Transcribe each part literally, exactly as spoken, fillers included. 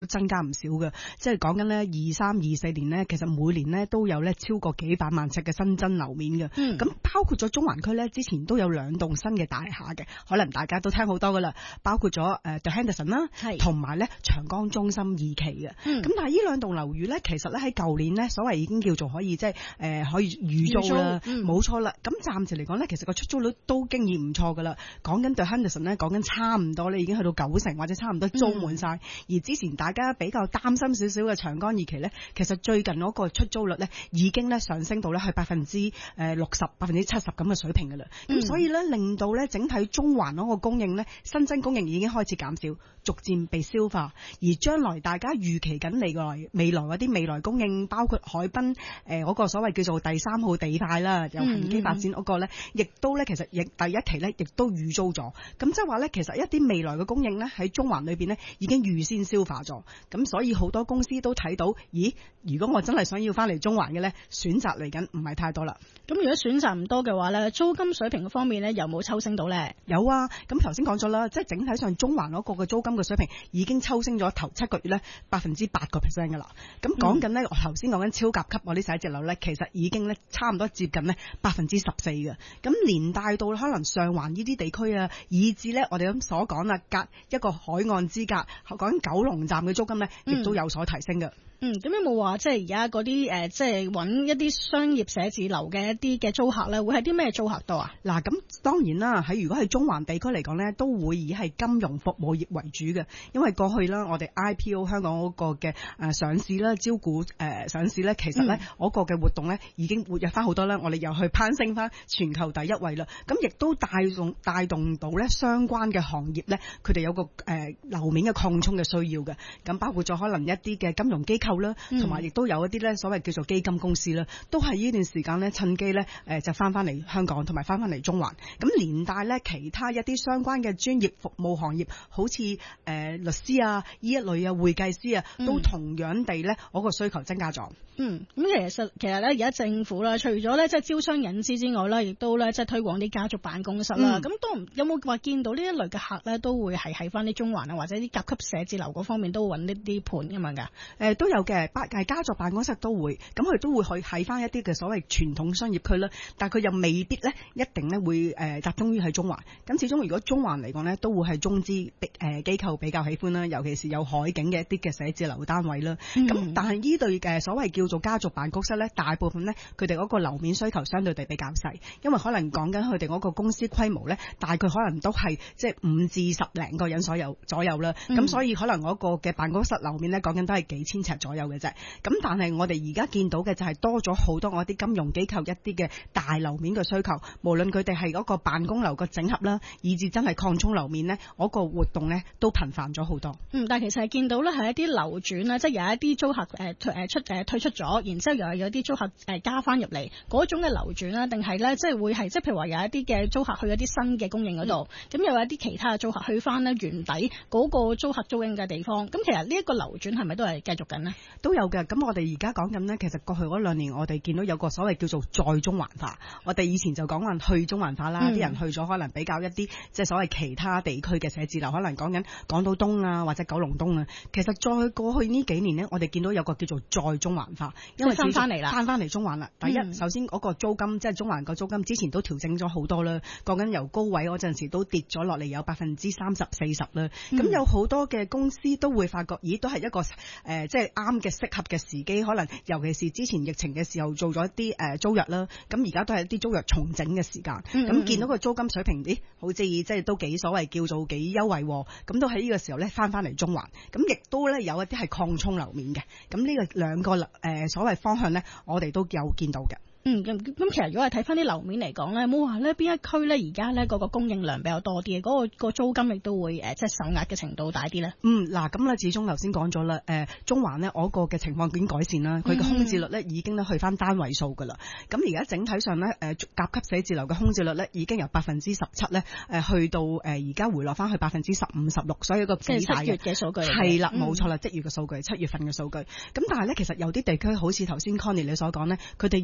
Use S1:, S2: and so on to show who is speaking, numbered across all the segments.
S1: 增加唔少嘅，即係講緊咧二三二四年呢，其實每年呢都有咧超過幾百萬尺嘅新增樓面嘅。咁、嗯、包括咗中環區咧，之前都有兩棟新嘅大廈嘅，可能大家都聽好多噶啦，包括咗誒 The Henderson 啦，同埋咧長江中心二期嘅。咁、嗯、但係呢兩棟樓宇咧，其實咧喺舊年呢，所謂已經叫做可以即係誒可以預租啦，冇錯啦。咁暫時嚟講咧，其實個出租率都經已唔錯噶啦。講緊 The Henderson 咧，講緊差唔多咧已經去到九成或者差唔多租滿晒、嗯。而之前大家比較擔心少少嘅長江二期咧，其實最近嗰個出租率咧已經咧上升到咧去百分之誒六十、百分之七十咁嘅水平噶啦。咁、嗯、所以咧令到咧整體中環嗰個供應咧新增供應已經開始減少，逐漸被消化。而將來大家預期緊未來未來嗰啲未來供應，包括海濱誒嗰個所謂叫做第三號地塊啦，由恒基發展嗰個咧，亦、嗯、都咧其實亦第一期咧亦都預租咗。咁即係話咧，其實一啲未來嘅供應咧喺中環裏邊咧已經預先消化咗。咁所以好多公司都睇到，咦？如果我真係想要翻嚟中環嘅咧，選擇嚟緊唔係太多啦。
S2: 咁如果選擇唔多嘅話咧，租金水平嘅方面咧，有冇抽升到咧？
S1: 有啊。咁頭先講咗啦，即係整體上中環嗰個嘅租金嘅水平已經抽升咗頭七個月咧百分之八個 percent 噶啦。咁講緊咧，我頭先講緊超甲級嗰啲寫字樓咧，其實已經咧差唔多接近咧百分之十四嘅。咁連帶到可能上環呢啲地區啊，以至咧我哋咁所講啦，隔一個海岸之隔，講緊九龍站嘅租金咧，亦都有所提升嘅。
S2: 嗯，咁有冇話即係而家嗰啲誒，即係揾一啲商業寫字樓嘅一啲嘅租客咧，會係啲咩租客多啊？
S1: 嗱，咁當然啦，喺如果係中環地區嚟講咧，都會以係金融服務業為主嘅，因為過去啦，我哋 I P O 香港嗰個嘅誒上市啦、招股誒、呃、上市咧，其實咧嗰、嗯、個嘅活動咧已經活躍翻好多啦，我哋又去攀升翻全球第一位啦，咁亦都帶動帶動到咧相關嘅行業咧，佢哋有個誒、呃、樓面嘅擴充嘅需要嘅，咁包括咗可能一啲嘅金融機構啦，同埋亦都有一啲咧所謂叫做基金公司啦，都係呢段時間咧趁機咧誒就翻翻嚟香港，同埋翻翻嚟中環，咁連帶咧其他一啲相關嘅專業服務行業，好似誒、呃、律師啊呢一類啊會計師啊，都同樣地咧嗰個需求增加咗。
S2: 嗯，咁其實其實咧而家政府啦，除咗咧即係招商引資之外咧，亦都咧即係推廣啲家族辦公室啦。咁、嗯、都唔有冇話見到呢一類嘅客咧，都會係喺翻啲中環啊或者啲甲級寫字樓嗰方面都揾呢啲盤㗎嘛㗎？
S1: 誒都有。嘅，係家族辦公室都會，咁佢都會去喺翻一啲嘅所謂傳統商業區啦，但係佢又未必咧一定咧會誒集中於喺中環。咁始終如果中環嚟講咧，都會係中資誒機構比較喜歡啦，尤其是有海景嘅一啲嘅寫字樓單位啦。咁、嗯、但係呢對嘅所謂叫做家族辦公室咧，大部分咧佢哋嗰個樓面需求相對地比較細，因為可能講緊佢哋嗰個公司規模咧，大概可能都係即係五至十零個人左右左右啦。咁、嗯、所以可能嗰個嘅辦公室樓面咧，講緊都係幾千尺左右嘅啫。咁但係我哋而家見到嘅就係多咗好多我啲金融機構一啲嘅大樓面嘅需求，無論佢哋係嗰個辦公樓個整合啦，以至真係擴充樓面呢，嗰、嗰個活動呢都頻繁咗好多。
S2: 嗯，但係其實係見到咧係一啲流轉啦，即係有一啲租客誒誒出誒退出咗，然之後又有啲租客誒加翻入嚟嗰種嘅流轉啦，定係咧即係會係即係譬如話有一啲嘅租客去一啲新嘅供應嗰度，咁、嗯、又有一啲其他嘅租客去翻呢原底嗰個租客租應嘅地方，咁其實呢一個流轉係咪都係繼續緊呢？
S1: 都有嘅。咁我哋而家講緊呢，其實過去嗰兩年我哋見到有個所謂叫做再中環化。我哋以前就講緊去中環化啦，啲、嗯、人去咗可能比較一啲即係所謂其他地區嘅寫字樓，可能講緊港島東啊或者九龍東啊。其實再過去呢幾年呢，我哋見到有個叫做再中環化，因為翻翻嚟啦，翻翻嚟中環啦。第一，嗯、首先嗰個租金即係中環個租金之前都調整咗好多啦，講緊由高位嗰陣時都跌咗落嚟有百分之三十四十啦。咁、嗯、有好多嘅公司都會發覺，咦，都係一個誒、呃、即係啱嘅適合嘅時機，可能尤其是之前疫情嘅時候做咗一啲誒、呃、租約啦，咁而家都係一啲租約重整嘅時間，咁、嗯、見到個租金水平，咦，好似即係都幾所謂叫做幾優惠，咁都喺呢個時候咧翻翻嚟中環，咁亦都咧有一啲係擴充樓面嘅，咁呢個兩個誒、呃、所謂方向咧，我哋都有見到嘅。
S2: 嗯，咁咁其實如果係睇翻啲樓面嚟講咧，冇話咧邊一區咧而家咧嗰個供應量比較多啲嘅，嗰、嗰個、嗰個租金亦都會誒即係受壓嘅程度大啲咧。嗯，嗱咁咧，始終頭先講咗啦，誒、呃、中環咧我個嘅情況已經改善啦，佢嘅空置率咧已經咧去翻單位數噶啦。咁而家整體上咧，誒、呃、甲級寫字樓嘅空置率咧已經由百分之十七咧誒去到誒而家回落翻去百分之十五十六，所以一個幾大嘅。即係七月嘅數據。係啦，冇錯啦，即月嘅數據，七月份嘅數據。咁但係咧，其實有啲地區好似頭先 Connie 你所講咧，佢哋仍然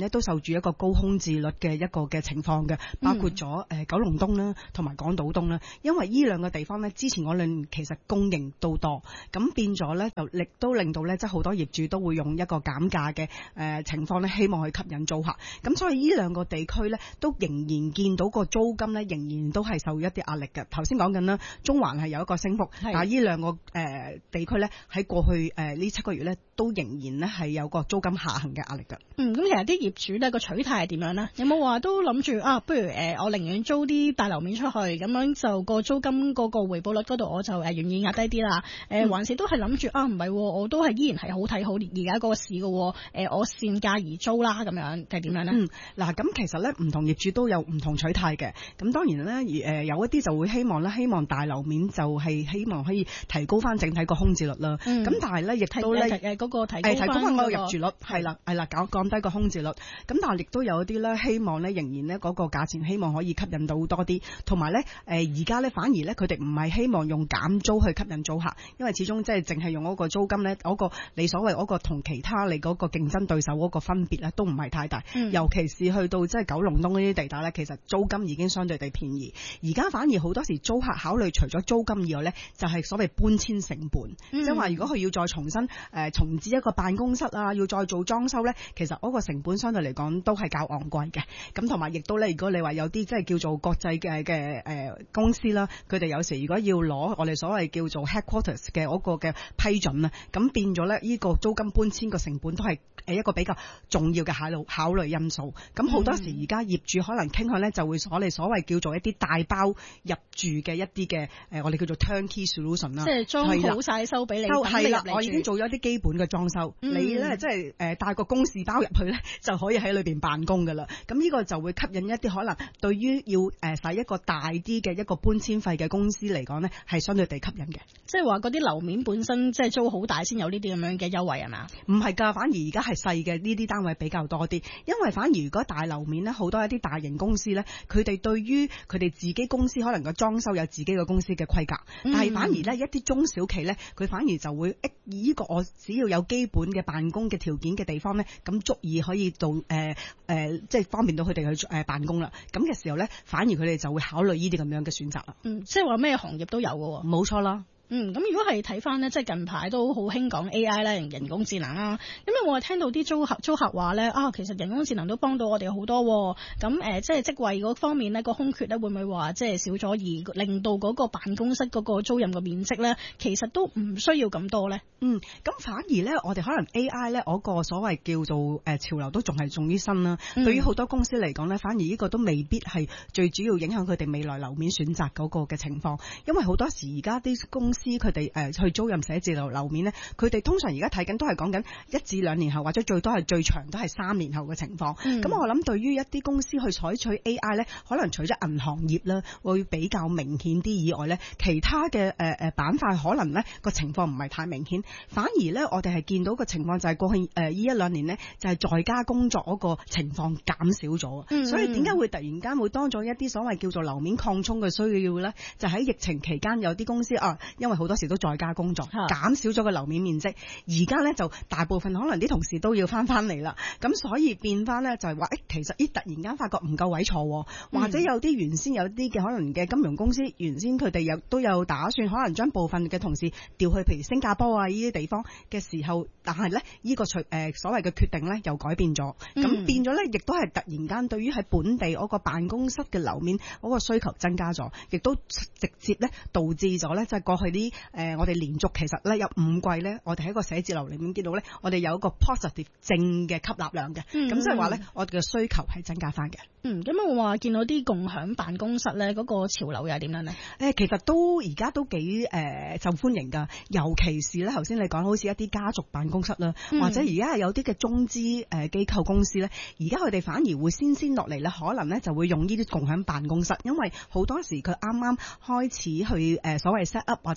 S1: 咧都受住一個高空置率嘅一個嘅情況嘅，包括咗誒九龍東啦，同埋港島東啦。因為呢兩個地方咧，之前我哋其實供應都多，咁變咗咧就亦都令到咧即係好多業主都會用一個減價嘅誒情況咧，希望去吸引租客。咁所以呢兩個地區咧都仍然見到個租金咧仍然都係受一啲壓力嘅。頭先講緊啦，中環係有一個升幅，但係呢兩個誒、呃、地區咧喺過去誒呢、呃、七個月咧都仍然咧係有個租金下行嘅壓力㗎。
S2: 嗯，咁其實啲業主咧個取態係點樣咧？有冇話都諗住啊？不如誒、呃，我寧願租啲大樓面出去，咁樣就個租金嗰個回報率嗰度我就誒願意壓低啲啦。誒、呃嗯，還是都係諗住啊？唔係，我都係依然係好睇好而家嗰個市嘅。誒、呃，我善價而租啦，咁樣定係點樣咧？
S1: 嗯，嗱，咁其實咧唔同業主都有唔同取態嘅。咁當然咧，誒有一啲就會希望咧，希望大樓面就係希望可以提高翻整體個空置率啦。咁、嗯、但係咧，亦都咧
S2: 誒嗰個提
S1: 高翻嗰、那個
S2: 個
S1: 入住率係啦係啦，降降低個空置率。咁但係亦都有一啲咧，希望咧仍然咧嗰個價錢希望可以吸引到多啲，同埋咧誒而家咧反而咧佢哋唔係希望用減租去吸引租客，因為始終即係淨係用嗰個租金咧，嗰、那個你所謂嗰個同其他你嗰個競爭對手嗰個分別咧都唔係太大。嗯、尤其是去到即係九龍東呢啲地帶咧，其實租金已經相對地便宜。而家反而好多時租客考慮除咗租金以外咧，就係、是、所謂搬遷成本，嗯、即係話如果佢要再重新誒、呃、重置一個辦公室啊，要再做裝修咧，其實嗰個成本相對嚟講都係較昂貴嘅。咁同埋亦都咧，如果你話有啲即係叫做國際嘅嘅誒公司啦，佢哋有時如果要攞我哋所謂叫做 headquarters 嘅嗰個嘅批准啊，咁變咗咧呢個租金搬遷個成本都係誒一個比較重要嘅考慮考慮因素。咁好多時而家業主可能傾向咧就會我哋所謂叫做一啲大包入住嘅一啲嘅誒我哋叫做 turnkey solution 啦，
S2: 即係裝好晒收俾你，
S1: 係啦，我已經做咗一啲基本嘅裝修，嗯、你咧即係誒帶個公事包入去咧就可以喺裏邊辦公噶啦。咁呢個就會吸引一啲可能對於要誒使一個大啲嘅一個搬遷費嘅公司嚟講咧，係相對地吸引嘅。
S2: 即係話嗰啲樓面本身即係租好大先有呢啲咁樣嘅優惠係嘛？
S1: 唔係㗎，反而而家係細嘅呢啲單位比較多啲，因為反而如果大樓面咧，好多一啲大型公司咧，佢哋對於佢哋自己公司可能個裝修有自己嘅公司嘅規格，嗯、但係反而咧一啲中小企咧，佢反而就會以呢個我只要有基本嘅辦公嘅條件嘅地方咧，咁足以可以做誒誒、呃呃，即係方便到佢哋去誒辦公啦。咁嘅時候咧，反而佢哋就會考慮呢啲咁樣嘅選擇啦。
S2: 嗯，即係話咩行業都有嘅喎。
S1: 冇錯啦。
S2: 嗯，咁如果係睇翻咧，即係近排都好興講 A I 啦，人工智能啦。咁因為我係聽到啲租客租客話咧，啊，其實人工智能都幫到我哋好多。咁誒、呃，即係職位嗰方面咧，個空缺咧會唔會話即係少咗，而令到嗰個辦公室嗰個租賃嘅面積咧，其實都唔需要咁多咧？
S1: 嗯，咁反而咧，我哋可能 A I 咧，嗰個所謂叫做誒潮流都仲係重於新啦。嗯、對於好多公司嚟講咧，反而呢個都未必係最主要影響佢哋未來樓面選擇嗰個嘅情況，因為好多時而家啲公司佢哋誒去租賃寫字樓樓面咧，佢哋通常而家睇緊都係講緊一至兩年後，或者最多係最長都係三年後嘅情況。咁、嗯、我諗對於一啲公司去採取 A I 咧，可能除咗銀行業咧會比較明顯啲以外咧，其他嘅誒誒板塊可能咧個情況唔係太明顯，反而咧我哋係見到個情況就係過去誒呢一兩年咧就係在家工作嗰個情況減少咗。嗯、所以點解會突然間會多咗一啲所謂叫做樓面擴充嘅需要咧？就喺疫情期間有啲公司啊，因為好多時都在家工作，減少咗個樓面面積。而家咧就大部分可能啲同事都要翻翻嚟啦，咁所以變翻咧就係話誒，其實咦突然間發覺唔夠位坐，或者有啲原先有啲嘅可能嘅金融公司原先佢哋有都有打算可能將部分嘅同事調去譬如新加坡啊呢啲地方嘅時候，但係咧呢個隨誒所謂嘅決定咧又改變咗，咁、嗯、變咗咧亦都係突然間對於喺本地嗰個辦公室嘅樓面嗰個需求增加咗，亦都直接咧導致咗咧就係過去啲誒、呃、我哋連續其實咧有五季咧，我哋喺個寫字樓裏面見到咧，我哋有一個 positive 正嘅吸納量嘅，咁即係話咧我哋嘅需求係增加翻嘅。
S2: 嗯，咁我話見到啲共享辦公室咧，嗰、那個潮流又係點樣咧？誒、
S1: 呃，其實都而家都幾誒、呃、受歡迎㗎，尤其是咧頭先你講好似一啲家族辦公室啦，嗯、或者而家係有啲嘅中資誒機構公司咧，而家佢哋反而會先先落嚟咧，可能咧就會用呢啲共享辦公室，因為好多時佢啱啱開始去誒、呃、所謂 set up 或者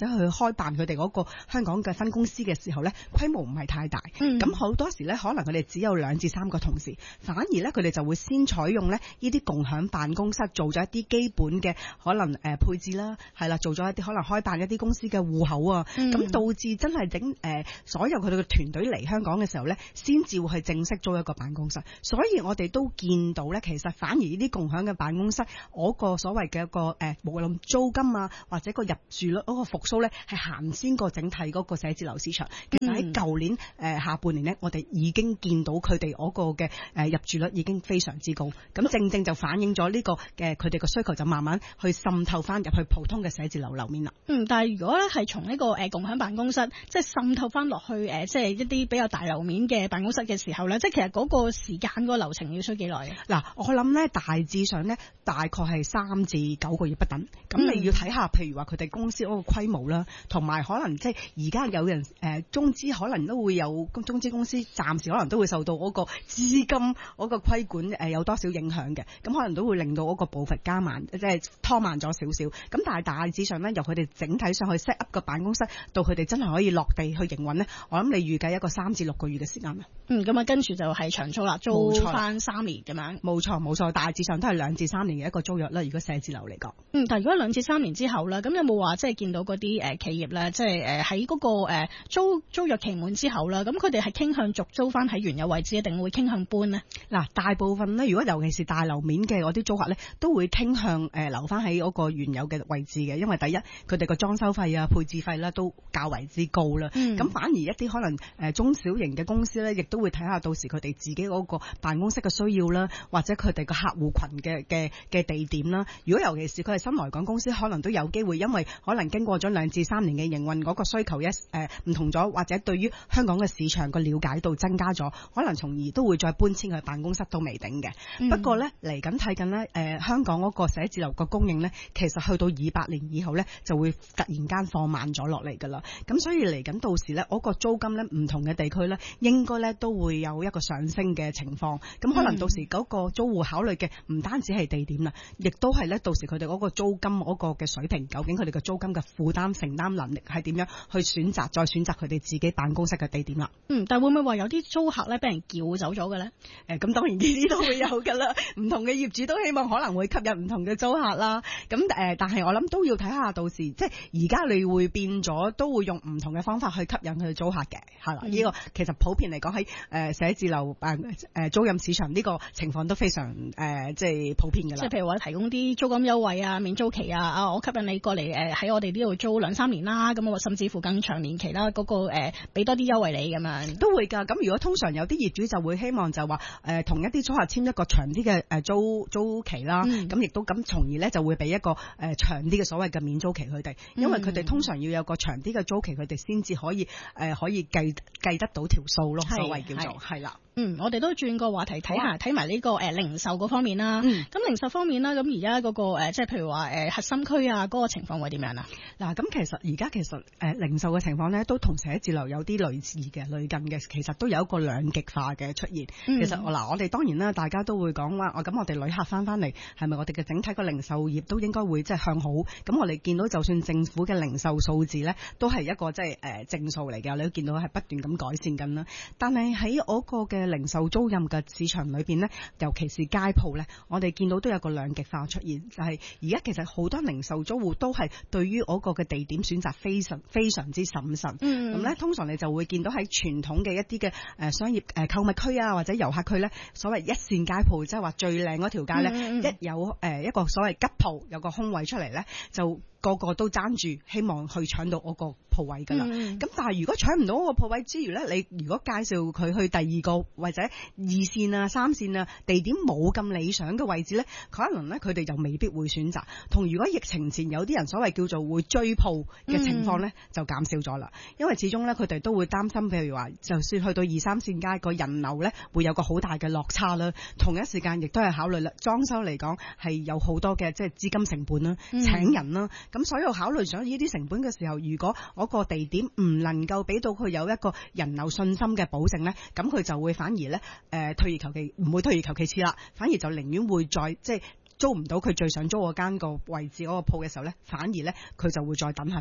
S1: 去開辦佢哋嗰個香港嘅分公司嘅時候咧，規模唔係太大，咁好、嗯、多時咧可能佢哋只有兩至三個同事，反而咧佢哋就會先採用咧呢啲共享辦公室，做咗一啲基本嘅可能誒配置啦，係啦，做咗一啲可能開辦一啲公司嘅戶口啊，咁、嗯、導致真係整誒所有佢哋嘅團隊嚟香港嘅時候咧，先至會去正式租一個辦公室。所以我哋都見到咧，其實反而呢啲共享嘅辦公室，我個所謂嘅一個誒無論租金啊或者個入住率嗰個復甦咧，係行先過整體嗰個寫字樓市場。其實喺舊年誒下半年咧，我哋已經見到佢哋嗰個嘅誒入住率已經非常之高，咁正正就反映咗呢個嘅佢哋個需求就慢慢去滲透翻入去普通嘅寫字樓樓面啦。
S2: 嗯，但係如果咧係從呢個誒共享辦公室即係滲透翻落去誒，即係一啲比較大樓面嘅辦公室嘅時候咧，即係其實嗰個時間嗰個流程要需幾耐嘅？
S1: 嗱，我諗咧大致上咧大概係三至九個月不等。咁你要睇下，譬如話佢哋公司嗰個規模啦，同埋可能即係而家有人誒、呃、中資可能都會有中資公司暫時可能都會受到嗰個資金嗰個規管誒有多少影響嘅，咁可能都會令到嗰個步伐加慢，即係拖慢咗少少。咁但係大致上咧，由佢哋整體上去 set up 個辦公室，到佢哋真係可以落地去營運咧，我諗你預計一個三至六個月嘅時間啊。
S2: 嗯，咁啊跟住就係長租啦，租翻三年咁樣。
S1: 冇錯冇錯，大致上都係兩至三年嘅一個租約啦。如果寫字樓嚟講，
S2: 嗯，但係如果兩至三年之後咧，咁有冇話即係見到嗰啲誒企業咧，即係誒喺嗰個誒租租約期滿之後啦，咁佢哋係傾向續租翻喺原有位置，一定會傾向搬呢？
S1: 嗱，大部分咧，如果尤其是大樓面嘅嗰啲租客咧，都會傾向誒留翻喺嗰個原有嘅位置嘅，因為第一佢哋個裝修費啊、配置費啦都較為之高啦。咁、嗯、反而一啲可能誒中小型嘅公司咧，亦都會睇下到時佢哋自己嗰個辦公室嘅需要啦，或者佢哋個客戶群嘅嘅嘅地點啦。如果尤其是佢係新來港公司，可能都有機會，因為可能經過咗兩至三年嘅營運，嗰、那個需求一誒唔、呃、同咗，或者對於香港嘅市場個了解度增加咗，可能從而都會再搬遷去辦公室都未定嘅。嗯、不過咧嚟緊睇緊咧誒香港嗰個寫字樓個供應咧，其實去到二八年以後咧就會突然間放慢咗落嚟㗎啦。咁所以嚟緊到時咧，嗰、那個租金咧唔同嘅地區咧，應該咧都會有一個上升嘅情況。咁可能到時嗰個租戶考慮嘅唔單止係地點啦，亦都係咧到時佢哋嗰個租金嗰個嘅水平，究竟佢哋嘅租金嘅負擔承擔能力係點樣去選擇，再選擇佢哋自己辦公室嘅地點啦。
S2: 嗯，但係會唔會話有啲租客咧俾人叫走咗嘅咧？誒、
S1: 呃，咁當然呢啲都會有㗎啦。唔同嘅業主都希望可能會吸引唔同嘅租客啦。咁誒、呃，但係我諗都要睇下到時，即係而家你會變咗，都會用唔同嘅方法去吸引佢租客嘅，係啦。呢、嗯、個其實普遍嚟講喺誒寫字樓誒誒租賃市場呢個情況都非常誒、呃、即係普遍㗎啦。即係
S2: 譬如話提供啲租金優惠啊、免租期啊，啊我吸引你過嚟誒喺我哋呢度租兩三年啦，咁我甚至乎更長年期啦，嗰、那個誒俾、呃、多啲優惠你咁樣
S1: 都會㗎。咁如果通常有啲業主就會希望就話誒同一啲租客簽一個長啲嘅誒租租期啦，咁亦、嗯、都咁從而咧就會俾一個誒、呃、長啲嘅所謂嘅免租期佢哋，因為佢哋通常要有個長啲嘅租期，佢哋先至可以誒、呃、可以計計得到條數咯，所謂叫做係啦。
S2: 嗯，我哋都轉個話題睇下，睇埋呢個誒、呃、零售嗰方面啦。咁、嗯、零售方面啦，咁而家嗰個誒、呃、即係譬如話誒、呃、核心區啊，嗰、那個情況會點樣啊？
S1: 嗱，咁其實而家其實誒、呃、零售嘅情況咧，都同寫字樓有啲類似嘅、類近嘅，其實都有一個兩極化嘅出現。嗯、其實嗱、呃，我哋當然啦，大家都會講話，我咁我哋旅客翻翻嚟，係咪我哋嘅整體個零售業都應該會即係向好？咁我哋見到就算政府嘅零售數字咧，都係一個即係誒正數嚟嘅，你都見到係不斷咁改善緊啦。但係喺嗰個嘅零售租賃嘅市場裏邊呢，尤其是街鋪呢，我哋見到都有個兩極化出現，就係而家其實好多零售租戶都係對於嗰個嘅地點選擇非常非常之審慎。嗯，咁呢，通常你就會見到喺傳統嘅一啲嘅誒商業誒購物區啊，或者遊客區呢，所謂一線街鋪，即係話最靚嗰條街呢，嗯、一有誒一個所謂吉鋪有個空位出嚟呢，就個個都爭住希望去搶到嗰個鋪位㗎啦。咁、嗯、但係如果搶唔到嗰個鋪位之餘呢，你如果介紹佢去第二個或者二線啊、三線啊地點冇咁理想嘅位置呢，可能呢，佢哋就未必會選擇。同如果疫情前有啲人所謂叫做會追鋪嘅情況呢，嗯、就減少咗啦。因為始終呢，佢哋都會擔心，譬如話，就算去到二三線街個人流呢，會有個好大嘅落差啦。同一時間亦都係考慮啦，裝修嚟講係有好多嘅即係資金成本啦、嗯、請人啦。咁所以考慮咗呢啲成本嘅時候，如果嗰個地點唔能夠俾到佢有一個人流信心嘅保證呢，咁佢就會反而呢，誒、呃、退而求其，唔會退而求其次啦，反而就寧願會再即係租唔到佢最想租嗰間個位置嗰個鋪嘅時候呢，反而呢，佢就會再等下添。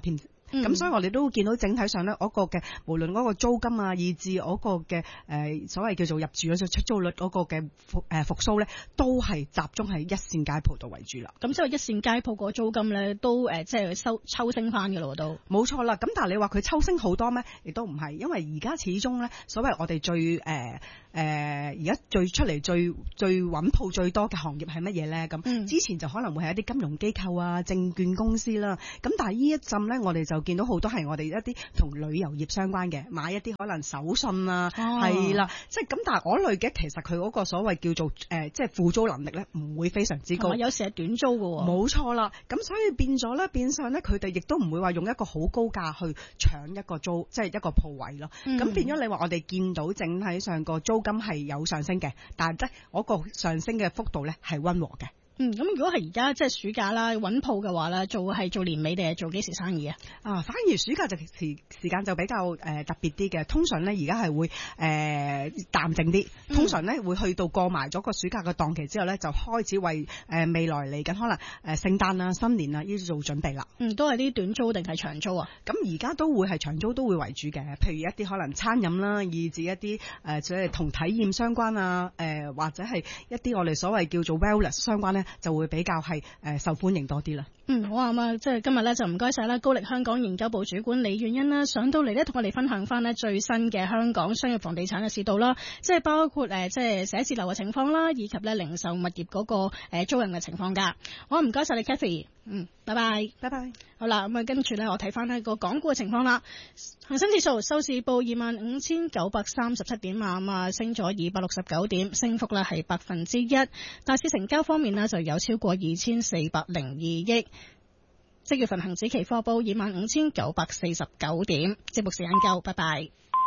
S1: 咁、嗯、所以我哋都見到整體上咧，嗰、那個嘅無論嗰個租金啊，以至嗰個嘅誒、呃、所謂叫做入住嗰個出租率嗰個嘅復誒復甦咧，都係集中喺一線街鋪度為主啦。
S2: 咁即係一線街鋪個租金咧，都誒即係收抽升翻嘅咯，都
S1: 冇錯啦。咁但係你話佢抽升好多咩？亦都唔係，因為而家始終咧，所謂我哋最誒。呃誒而家最出嚟最最揾鋪最多嘅行業係乜嘢咧？咁、嗯、之前就可能會係一啲金融機構啊、證券公司啦。咁但係呢一陣咧，我哋就見到好多係我哋一啲同旅遊業相關嘅，買一啲可能手信啊，係、哦、啦，即係咁。但係嗰類嘅其實佢嗰個所謂叫做誒、呃，即係付租能力咧，唔會非常之高。
S2: 有時係短租㗎喎。冇
S1: 錯啦。咁所以變咗咧，變相咧，佢哋亦都唔會話用一個好高價去搶一個租，即係一個鋪位咯。咁、嗯、變咗你話我哋見到整體上個租金係有上升嘅，但係即係嗰個上升嘅幅度咧係溫和嘅。
S2: 嗯，咁如果係而家即係暑假啦，揾鋪嘅話咧，做係做年尾定係做幾時生意啊？
S1: 啊，反而暑假就時時間就比較誒、呃、特別啲嘅。通常咧而家係會誒、呃、淡靜啲，通常咧會去到過埋咗個暑假嘅檔期之後咧，就開始為誒、呃、未來嚟緊可能誒聖誕啊、新年啊呢啲做準備啦。
S2: 嗯，都係啲短租定係長租啊？
S1: 咁而家都會係長租都會為主嘅，譬如一啲可能餐飲啦，以至一啲誒即係同體驗相關啊，誒、呃、或者係一啲我哋所謂叫做 wellness 相關咧，就會比較係誒受歡迎多啲啦。
S2: 嗯，好啊，咁啊，即係今日咧就唔該晒啦，高力香港研究部主管李婉茵啦，上到嚟咧同我哋分享翻呢最新嘅香港商業房地產嘅市道啦，即係包括誒即係寫字樓嘅情況啦，以及咧零售物業嗰個誒租賃嘅情況噶。好，唔該晒你 Cathy， 嗯，拜拜，
S1: 拜拜。
S2: 好啦，咁啊跟住咧我睇翻呢個港股嘅情況啦，恒生指數收市報二萬五千九百三十七點啊，咁啊升咗二百六十九點，升幅咧係百分之一。大市成交方面呢，就有超過二千四百零二億。即月份恒指期貨報二萬五千九百四十九點，節目時間夠，拜拜。